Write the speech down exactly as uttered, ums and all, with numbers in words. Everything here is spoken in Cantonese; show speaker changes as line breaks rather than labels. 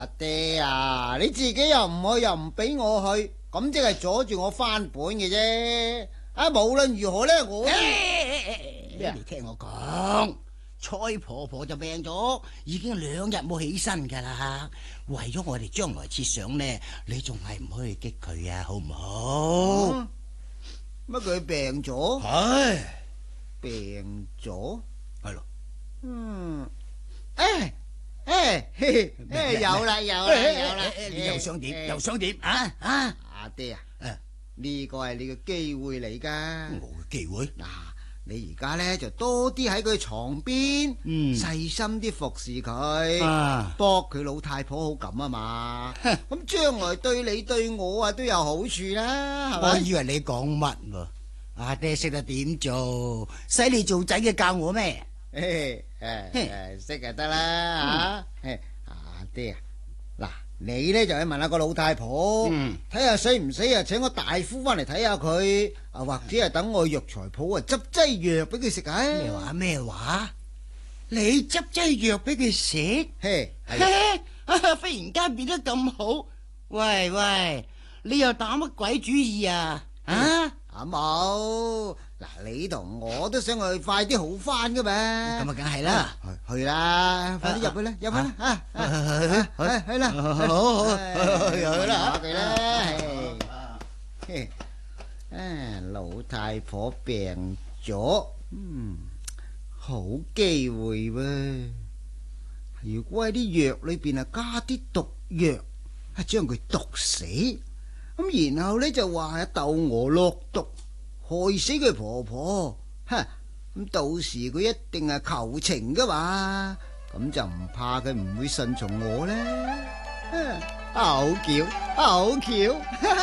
阿爹啊，你自己又唔去，又唔俾我去，咁即係阻住我翻本嘅啫。啊，無論如何呢，我
咩？你聽我講，蔡婆婆就病咗，已經兩日冇起身噶啦。為咗我哋將來設想呢，你仲係唔可以激佢啊，好唔好？
乜佢病咗？
係
病咗，
係咯。
嗯，誒。誒，誒，有啦有啦有啦，
你又想點？又想點啊啊！
阿爹啊，呢個係你嘅機會嚟噶。
我嘅機會
嗱，你而家咧就多啲喺佢床邊，細心啲服侍佢，博佢老太婆好感啊嘛。咁將來對你對我啊都有好處啦，係咪？
我以為你講乜喎？阿爹識得點做，使你做仔嘅教我咩？
誒誒誒，識就得啦吓。誒，阿爹啊，嗱，你咧就去問下個老太婆，睇下死唔死啊，請個大夫翻嚟睇下佢，啊或者係等我去藥材鋪啊執劑藥俾佢食啊。
咩話咩話？你執劑藥俾佢食？
嘿，
忽然間變得咁好，喂喂，你又打乜鬼主意啊？啊？
阿冇，嗱，你同我都想去快啲好翻噶嘛？
咁啊，梗係啦，
去啦，快啲入去啦，入去啦，啊，去去啦，
好好去去啦，
去啦，啊，老太婆病咗，嗯，好機會喎。如果喺啲藥裏邊啊加啲毒藥，啊將佢毒死。咁然後呢，就話係竇娥落毒害死佢婆婆，哈！咁到時佢一定係求情噶嘛，咁就唔怕佢唔會順從我啦。啊，好巧，好巧。